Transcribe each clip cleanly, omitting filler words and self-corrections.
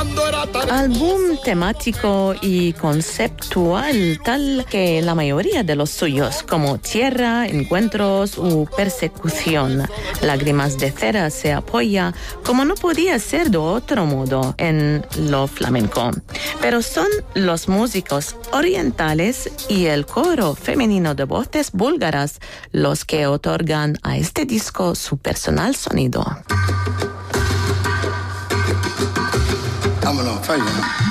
Álbum temático y conceptual, tal que la mayoría de los suyos, como Tierra, Encuentros u Persecución. Lágrimas de Cera se apoya, como no podía ser de otro modo, en lo flamenco. Pero son los músicos orientales y el coro femenino de voces búlgaras los que otorgan a este disco su personal sonido. Vámonos, falla.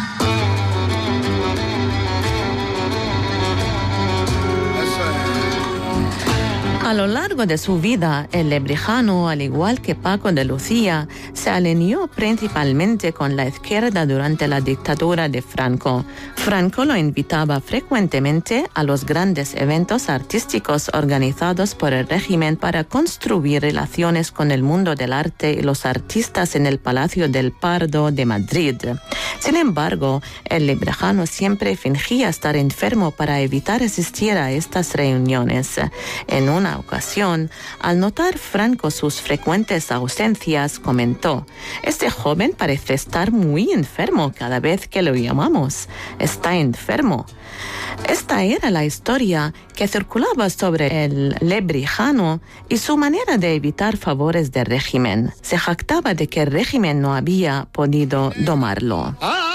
A lo largo de su vida, el lebrijano, al igual que Paco de Lucía, se alineó principalmente con la izquierda durante la dictadura de Franco. Franco lo invitaba frecuentemente a los grandes eventos artísticos organizados por el régimen para construir relaciones con el mundo del arte y los artistas en el Palacio del Pardo de Madrid. Sin embargo, el lebrijano siempre fingía estar enfermo para evitar asistir a estas reuniones. En una ocasión, al notar Franco sus frecuentes ausencias, comentó: «Este joven parece estar muy enfermo cada vez que lo llamamos. Está enfermo». Esta era la historia que circulaba sobre el lebrijano y su manera de evitar favores del régimen. Se jactaba de que el régimen no había podido domarlo.